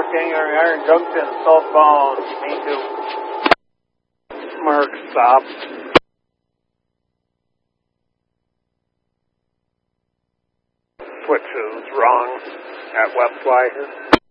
King Iron Junction, southbound, me too. Mark, stop. Switch is wrong at West Fly here.